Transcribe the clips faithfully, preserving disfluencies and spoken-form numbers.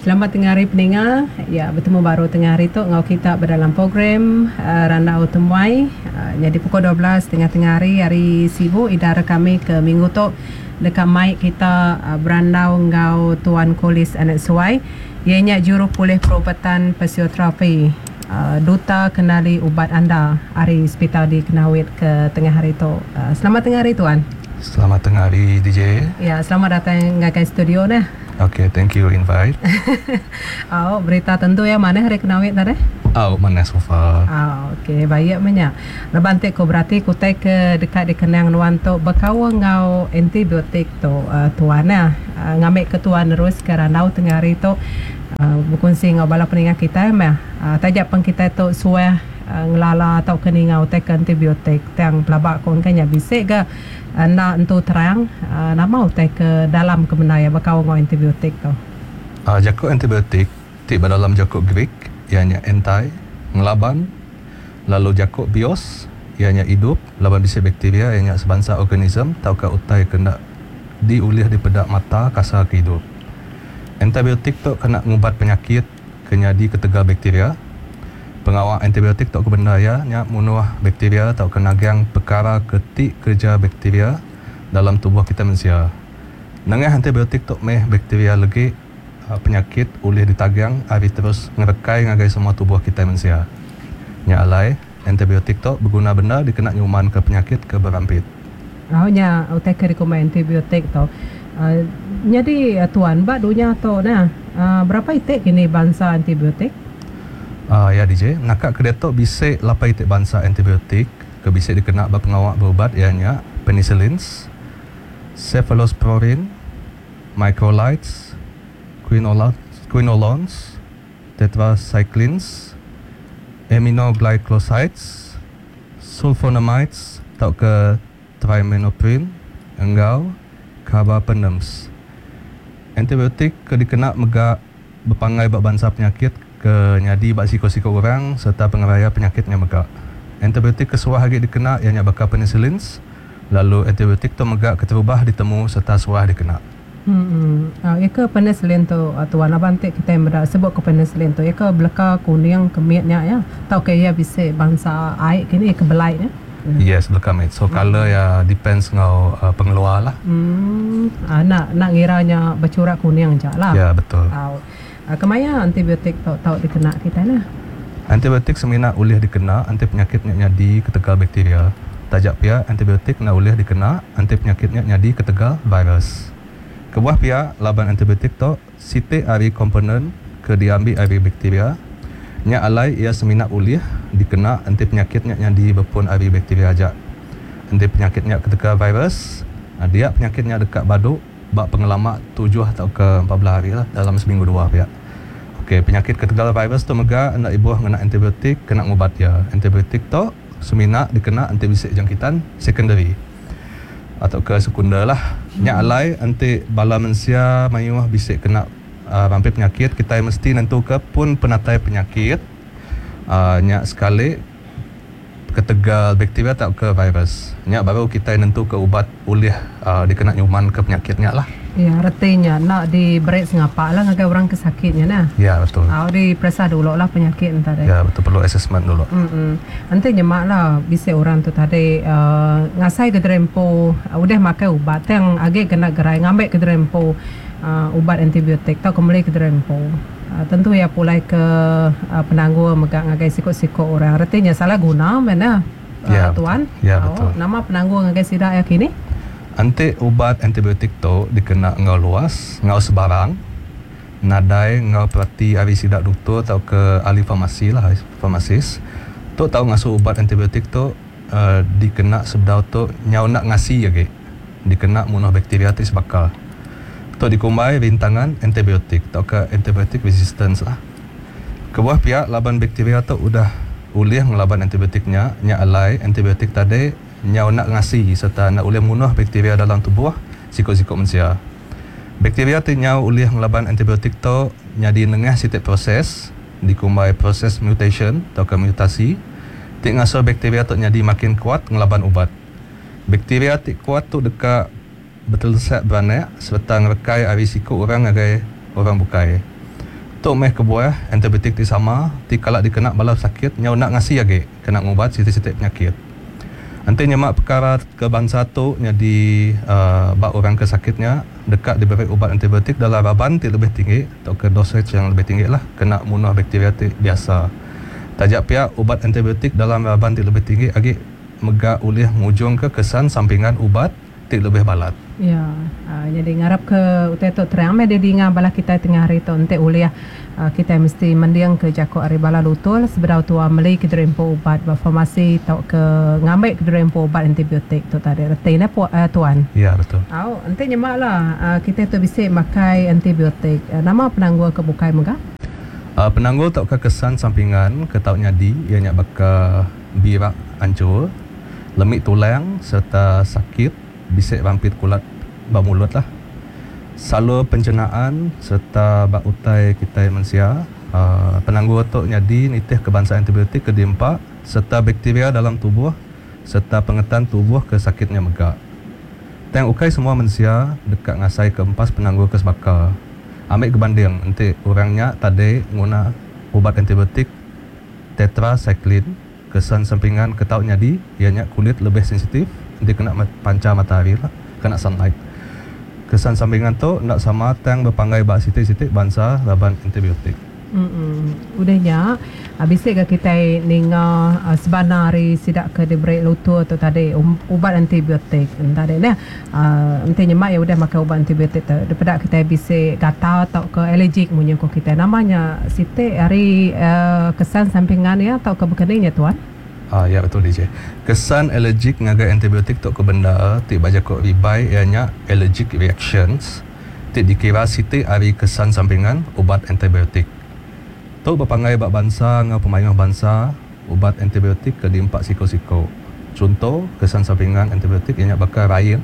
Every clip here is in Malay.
Selamat tengah hari pendengar. Ya, bertemu baru tengah hari tu ngau kita berdalam program uh, Randau Temuai. Uh, jadi pukul dua belas tengah-tengah hari hari sibuk idara kami ke minggu tu dekat mic kita uh, berandau ngau Tuan Kolis Anak Suai. Ianya juru pulih perubatan fisioterapi. Uh, Duta kenali ubat anda hari hospital di Kenawit ke tengah hari tu. Uh, selamat tengah hari Tuan. Selamat tengah hari D J. Ya, selamat datang ke studio nah. Okay, thank you invite. Oh, berita tentu ya mana hari Kenawit tadi? Oh, mana so far? Oh, okey, baik banyak. Nabantik ko berarti ko tay ke dekat di kenang nuan tu bakawa ngau antibiotik tu uh, tuan na uh, ngambil ke tuan terus ke Randau tengah hari tu uh, berkongsi ngau bala peningat kita mah uh, tajak pang kita tu suah uh, ngelala atau kini ngau tay ke antibiotik tang pelabak kon kanya bisik ke uh, nak entu terang uh, nak mau tay ke dalam kebenaya bakawa ngau antibiotik tu. Uh, jakut antibiotik tiba dalam jakut Greek ianya anti, ngelaban, lalu jakut bios ianya hidup, laban bisik bakteria ianya sebangsa organism tau ke utai kena diulih di pedak mata kasar ke hidup. Antibiotik tu kena ngubat penyakit kenyadi ketegal bakteria. Pengawal antibiotik tu kebendaya nya munuh bakteria tau kena gang perkara ketik kerja bakteria dalam tubuh kita manusia. Nengah antibiotik tu meh bakteria lagi penyakit boleh ditagang hari terus ngerekai ngagai semua tubuh kita manusia. Nya alai antibiotik tu berguna benar dikena nyuman ke penyakit ke berampit. Oh nya utai ke rekomend antibiotik tu. Uh, jadi uh, tuan ba dunia tu nah uh, berapa itik kini bangsa antibiotik? Ah uh, ya D J, nakak kedai tu bisik lapai itik bangsa antibiotik ke bisik dikena berpengawak berubat ianya penicillins, cephalosporin, microlides, quinolones, quinolones, tetracyclines, aminoglycosides, sulfonamides, tau ke trimenopril, enggau, carbapenems. Antibiotik ke dikena megak berpangai bak bangsa penyakit ke nyadi bak siko-siko orang serta pengeraya penyakitnya megak. Antibiotik kesuah lagi dikena ianya bakal penicillins, lalu antibiotik tu megak keterubah ditemu serta suah dikena. Hmm, uh, ia ke penicillin tu uh, tuan abantik kita yang berada sebut ke penicillin tu ia ke belaka kuning kemitnya ya tau ke ia bisa bangsa air kini ke belai ya. Hmm. Yes, belaka mit. So hmm. color ya depends ngau uh, pengeluar lah. Hmm, uh, nak nak ngiranya bercorak kuning je lah. Ya, betul. Uh, uh, kemaya antibiotik tau tau dikena kita lah. Antibiotik semina ulih dikena anti penyakitnya nyadi ketegal bakteria. Tajak pia antibiotik nak ulih dikena anti penyakitnya nyadi ketegal virus. Kebuah pihak laban antibiotik tu sitik ari komponen ke diambil ari bakteria nya alai ia semina ulih dikena anti penyakitnya yang di berpun ari bakteria aja. Anti penyakitnya ketika virus dia penyakitnya dekat baduk bak pengelamak tujuh atau ke empat belas hari lah dalam seminggu dua pihak. Okey, penyakit ketegal virus tu mega nak ibuah kena antibiotik kena ngubat ya. Antibiotik tu semina dikena anti bisik jangkitan secondary atau ke sekunder lah. Hmm. Nya alai anti bala manusia mayuh bisik kena uh, rampit penyakit kita mesti nentu ke pun penatai penyakit uh, nya sekali ketegal bakteria atau ke virus. Nya baru kita nentu ke ubat ulih uh, dikena nyuman ke penyakitnya lah. Ya, artinya nak di break ngapa lah ngagai orang kesakitnya nah. Ya, betul. Ah, di periksa dulu lah penyakit tadi. Ya, betul perlu assessment dulu. Hmm. Nanti nyemak lah bisa orang tu tadi uh, ngasai ke drempo uh, udah makai ubat yang agak kena gerai ngambil ke drempo uh, ubat antibiotik tau kembali ke drempo. Uh, tentu ya pulai ke uh, penangguh megang ngagai sikok-sikok orang. Artinya salah guna mana uh, ya, tuan? Betul. Ya, oh, betul. Nama penangguh ngagai sidak ya kini? Anti ubat antibiotik tu dikena ngau luas, ngau sebarang, nadai ngau perhati ahli sidak doktor atau ke ahli farmasi lah, farmasis. Tu tahu ngasuh ubat antibiotik tu uh, dikena sebdau tu nyau nak ngasih lagi. Dikena munuh bakteria tu sebakal. Tu dikumbai rintangan antibiotik atau ke antibiotik resistance lah. Kebuah pihak laban bakteria tu udah ulih ngelaban antibiotiknya, nya alai antibiotik tadi nyau nak ngasih serta nak ulih munuh bakteria dalam tubuh sikok-sikok manusia. Bakteria tu nyau ulih ngelaban antibiotik tu nyadi nengah sitik proses dikumbai proses mutation atau ke mutasi tik ngasuh bakteria tu nyadi makin kuat ngelaban ubat. Bakteria tik kuat tu dekat betul set beranak serta ngerekai risiko orang agai orang bukai. Tok meh kebuah antibiotik ti sama, ti kalak dikena bala sakit nyau nak ngasih lagi kena ngubat sitik-sitik penyakit. Ante nyemak perkara ke bangsa tu jadi uh, bak orang ke sakitnya dekat diberi ubat antibiotik dalam raban ti lebih tinggi atau ke dosage yang lebih tinggi lah kena munah bakteria ti biasa. Tajak pihak ubat antibiotik dalam raban ti lebih tinggi lagi megak ulih mujung ke kesan sampingan ubat ti lebih balat. Ya, uh, jadi ngarap ke utai tu terang me dia dengar bala kita tengah hari tu ente uliah uh, kita mesti mendiang ke jako ari bala lutul seberau tua meli ke drempo ubat ba farmasi tau ke ngambil ke drempo ubat antibiotik tu tadi retina uh, tuan. Ya, betul. Au ente nyemak lah uh, kita tu bisa makai antibiotik. Uh, nama penangguh ke bukai megah? Uh, penangguh tau ke kesan sampingan ke tau nyadi ianya bakal birak hancur, lemik tulang serta sakit bisik rampit kulat bak mulut lah. Salur pencernaan serta bak utai kita manusia. Uh, penangguh tu nyadi nitih kebangsaan antibiotik ke diempak serta bakteria dalam tubuh serta pengetan tubuh ke sakitnya megak. Teng ukai semua manusia dekat ngasai keempas penangguh ke sebaka. Ambil kebanding nanti orangnya tadi guna ubat antibiotik tetracycline kesan sampingan ke tau nyadi ianya kulit lebih sensitif dia kena pancar matahari lah, kena sunlight. Kesan sampingan tu nak sama tang berpanggai bak sitik-sitik bangsa laban antibiotik. Hmm, udahnya habis ke kita ninga uh, sebenar hari sidak ke diberi lutu atau tadi um, ubat antibiotik tadi nah uh, ente nyemak ya udah makan ubat antibiotik tu daripada kita bisa gatal atau ke allergic munyo ko kita namanya sitik hari uh, kesan sampingan ya atau ke berkeningnya tuan. Ah ya betul D J. Kesan allergic ngagai antibiotik tu ke benda ti baca kok ribai ianya allergic reactions. Ti dikira siti ari kesan sampingan ubat antibiotik. Tu berpangai bak bangsa ngau pemain bangsa ubat antibiotik ke diempak siko-siko. Contoh kesan sampingan antibiotik ianya bakal rain,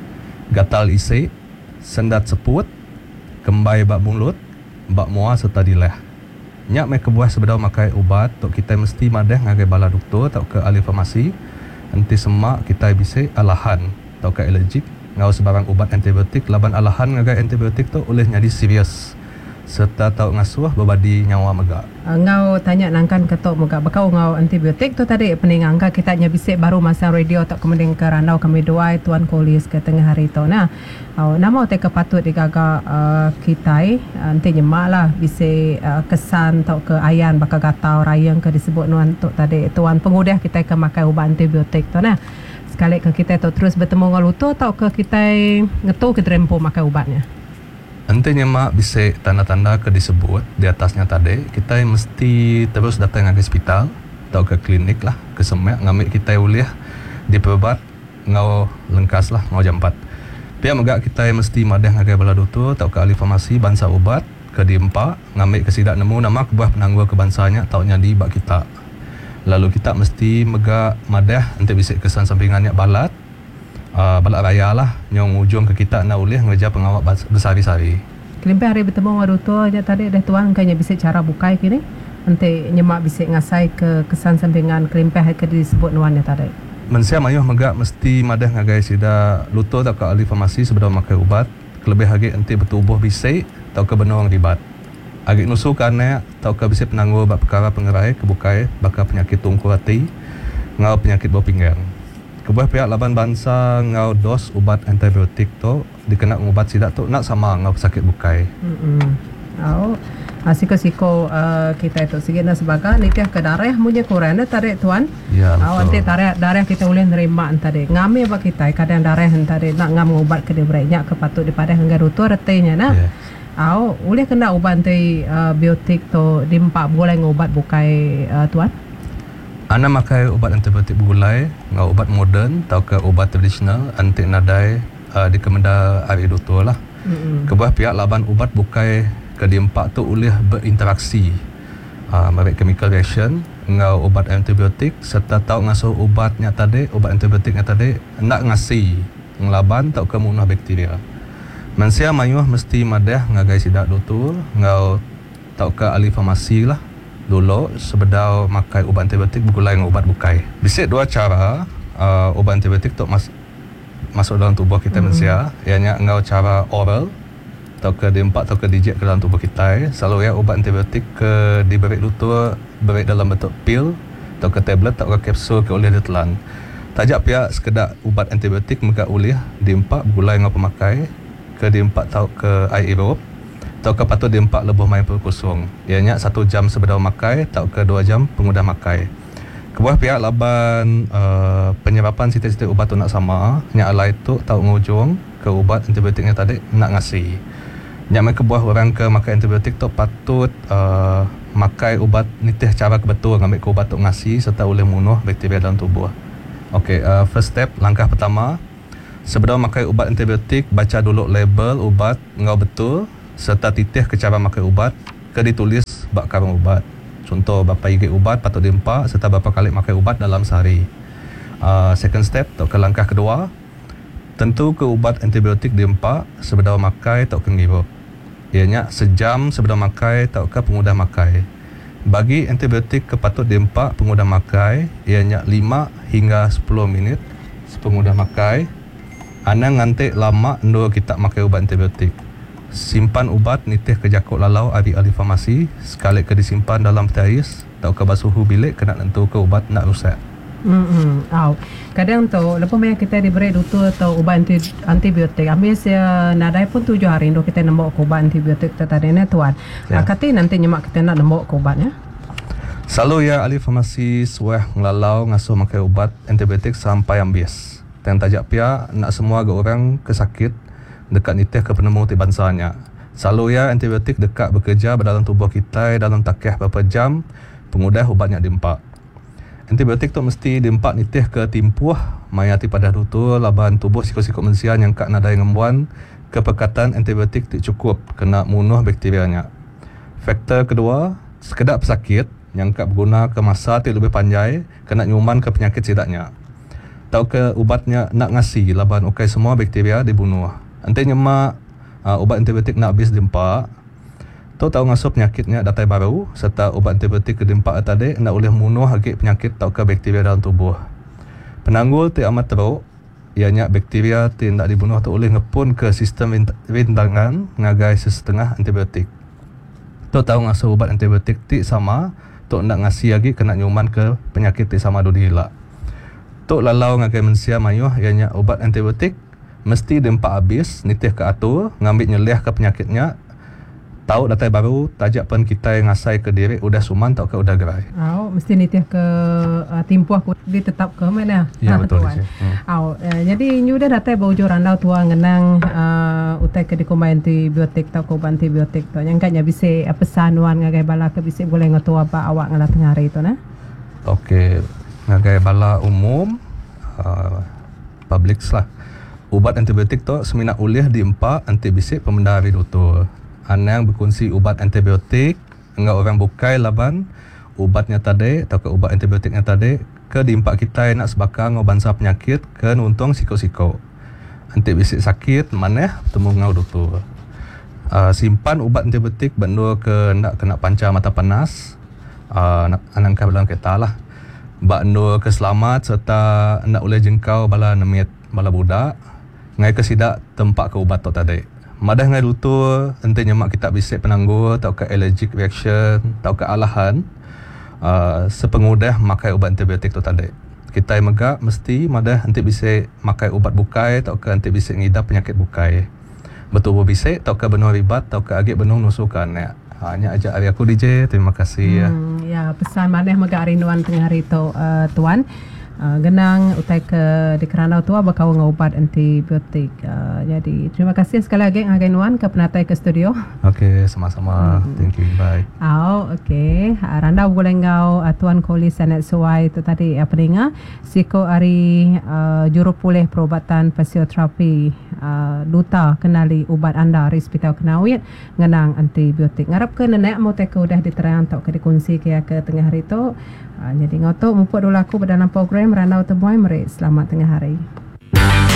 gatal isik, sendat seput, kembai bak mulut, bak muah serta dileh. Nyak mai kebuah sebedau makai ubat tok kita mesti madah ngagai bala doktor atau ke ahli farmasi nanti semak kita bisa alahan atau ke allergic ngau sebarang ubat antibiotik laban alahan ngagai antibiotik tu oleh nyadi serius serta tau ngasuh berbadi nyawa megak. Uh, ngau tanya nangkan ketok megak bakau ngau antibiotik tu tadi pening angka kita nya bisik baru masang radio tak kemudian ke ranau kami doai tuan kolis ke tengah hari tu nah. Oh, nama te kepatut digaga uh, kita uh, nanti nyemak lah bisik uh, kesan tau ke ayan bakal gatau rayang ke disebut nuan tu tadi tuan pengudah kita ke makai ubat antibiotik tu nah. Sekali ke kita tu terus bertemu dengan lutu tau ke kita ngetu ke drempo makai ubatnya. Nanti nyemak bisa tanda-tanda ke disebut di atasnya tadi kita mesti terus datang ke hospital atau ke klinik lah ke semak ngambil kita uliah diperubat ngau lengkas lah ngau jam empat. Pihak megak kita mesti madah ngagai bala doktor atau ke ahli farmasi bangsa ubat ke diempak ngambil ke sidak nemu nama kebuah penangguh ke bangsanya tau nyadi bak kita. Lalu kita mesti megak madah nanti bisa kesan sampingannya balat. Uh, balak raya lah nyong ujung ke kita nak ulih ngejar pengawal bersari-sari. Kelimpai hari bertemu dengan doktor aja tadi dah tuan kayaknya bisa cara bukai kini. Nanti nyemak bisa ngasai ke kesan sampingan kelimpai ke disebut nuannya tadi. Mensia mayuh megak mesti madah ngagai sida lutut atau ke ahli farmasi sebelum makan ubat. Kelebih lagi nanti bertubuh bisik atau ke benong ribat. Agak nusu karena atau ke bisik penangguh bak perkara pengerai kebukai bakal penyakit tungku hati ngau penyakit bau pinggang. Kebuah pihak laban bangsa ngau dos ubat antibiotik tu dikena ubat sidak tu nak sama ngau sakit bukai. Hmm. Oh, siko-siko uh, kita itu sigitna sebagai nitih ke darah munye kurang tarik tuan. Ya. Oh, nanti darah darah kita boleh nerima tadi. Ngami apa kita kadang darah tadi nak ngam ubat ke diberinya ke patut daripada hangga rutu retenya nah. Yeah. Oh, boleh kena ubat antibiotik tu dimpak boleh ngubat bukai uh, tuan. Ana makai ubat antibiotik bergulai, ngau ubat moden atau ke ubat tradisional anti nadai uh, di kemenda hari doktor lah. Mm-hmm. Kebuah pihak laban ubat bukai ke diempak tu oleh berinteraksi uh, merek chemical reaction ngau ubat antibiotik serta tau ngasuh ubatnya tadi, ubat antibiotiknya tadi nak ngasih ngelaban tau ke munah bakteria. Manusia mayuh mesti madah ngagai sidak doktor ngau tau ke ahli farmasi lah. Dulu sebedau makai ubat antibiotik bergulai dengan ubat bukai. Bisik dua cara uh, ubat antibiotik tu mas, masuk dalam tubuh kita mm-hmm. manusia. Ianya ngau cara oral atau ke diempak atau ke dijek ke dalam tubuh kita. Selalu ya ubat antibiotik ke diberi lutur, beri dalam bentuk pil atau ke tablet atau ke kapsul ke oleh ditelan. Tajak pihak sekedar ubat antibiotik mereka oleh diempak gulai dengan pemakai ke diempak atau ke air erob atau ke patut diempak lebuh main perut kosong. Ianya satu jam sebelum makai atau ke dua jam pengudah makai. Kebuah pihak laban uh, penyerapan siti-siti ubat tu nak sama, nya alai tu tau ngujung ke ubat antibiotiknya tadi nak ngasih. Nya mai kebuah orang ke makan antibiotik tu patut uh, makai ubat nitih cara kebetul ngambil ke ubat tu ngasih serta boleh munuh bakteria dalam tubuh. Okey, uh, first step, langkah pertama, sebelum makai ubat antibiotik baca dulu label ubat ngau betul serta titih ke cara makai ubat ke ditulis bak karung ubat. Contoh berapa igit ubat patut diempak serta berapa kali makai ubat dalam sehari. Uh, second step atau ke langkah kedua, tentu ke ubat antibiotik diempak sebelum makai atau ke ngirup. Ianya sejam sebelum makai atau ke pengudah makai. Bagi antibiotik ke patut diempak pengudah makai, ianya lima hingga sepuluh minit sepengudah makai. Ana ngantik lama ndo kita makai ubat antibiotik. Simpan ubat nitih ke jakuk lalau ari ahli farmasi sekali ke disimpan dalam peti ais atau ke basuhu bilik kena tentu ke ubat nak rusak. Hmm, oh. Kadang tu lepas mai kita diberi doktor atau ubat anti, antibiotik. Ambil saya nadai pun tujuh hari ndo kita nembok ke ubat antibiotik tu tadi ni tuan. Ya. Kata nanti nyemak kita nak nembok ke ubatnya. Selalu ya ahli farmasi suah ngelalau ngasuh makai ubat antibiotik sampai habis. Dan tajak pia nak semua ke orang kesakit dekat nitih ke penemu ti bansanya. Selalu ya antibiotik dekat bekerja dalam tubuh kita dalam takih berapa jam pengudah ubatnya diempak. Antibiotik tu mesti diempak nitih ke timpuh mayati pada dutur laban tubuh sikut-sikut manusia yang kak nadai ngembuan kepekatan antibiotik tak cukup kena munuh bakterianya. Faktor kedua, sekedar pesakit yang kak berguna ke masa ti lebih panjang kena nyuman ke penyakit sidaknya. Tau ke ubatnya nak ngasih laban ukai semua bakteria dibunuh. Nanti nyemak uh, ubat antibiotik nak habis diempak. Tu tahu ngasuh penyakitnya datai baru serta ubat antibiotik ke diempak tadi nak boleh munuh agak penyakit tau ke bakteria dalam tubuh. Penanggul ti amat teruk. Ianya bakteria ti nak dibunuh tu boleh ngepun ke sistem rintangan ngagai sesetengah antibiotik. Tu tahu ngasuh ubat antibiotik ti sama tu nak ngasih lagi kena nyuman ke penyakit ti sama dulu hilak. Tu lalau ngagai manusia mayuh ianya ubat antibiotik mesti diempak habis nitih ke atur ngambil nyelih ke penyakitnya. Tahu datai baru tajak pen kita yang ngasai ke diri udah suman tau ke udah gerai. Oh, mesti nitih ke uh, timpuh aku ditetap ke mana? Ya, ha, betul. Hmm. Oh, uh, jadi nyu dah datai bau joran lau tua ngenang uh, utai ke dikombai antibiotik tau ke ubat antibiotik tu. Yang katnya bisa uh, pesan wan ngagai bala ke bisa boleh ngetua apa awak ngala tengah hari tu nah. Okey, ngagai bala umum uh, public lah. Ubat antibiotik tu semina ulih diempak anti bisik pemendari doktor. Anang berkongsi ubat antibiotik dengan orang bukai laban ubatnya tadi atau ke ubat antibiotiknya tadi ke diempak kita nak sebakar ngau bangsa penyakit ke nuntung siko-siko. Anti bisik sakit maneh bertemu ngau doktor. Uh, simpan ubat antibiotik benda ke nak kena pancar mata panas. Uh, nak anang ka dalam kereta lah. Bak ke selamat serta nak boleh jengkau bala nemit bala budak ngai ke sidak tempat ke ubat tu tadi. Madah ngai lutur ente nyemak kita bisik penangguh atau ke allergic reaction atau ke alahan uh, sepengudah makai ubat antibiotik tu tadi. Kita yang megak mesti madah ente bisik makai ubat bukai atau ke ente bisik ngidap penyakit bukai. Betul bisik atau ke benua ribat atau ke agak benung nusukan ya. Hanya ajak hari aku D J. Terima kasih hmm, ya. Ya pesan madah megak rinduan tengah hari tu uh, tuan. Uh, genang utai ke di kerana tua bakal ngaubat antibiotik. Uh, jadi terima kasih sekali lagi ngagai nuan ke penatai ke studio. Okey, sama-sama. Hmm. Thank you. Bye. Oh, okey. Uh, Randa boleh ngau uh, tuan Koli Sanet Suai itu tadi apa uh, dengar siko ari uh, juru pulih perubatan fisioterapi uh, duta kenali ubat anda Rispitau Kenawit ngenang antibiotik. Ngarap ke nenek mau teka udah diterang atau ke dikongsi ke ke tengah hari tu. Uh, jadi ngotok mumpuk dulu aku dalam program Ranau Temuai Merik. Selamat tengah hari.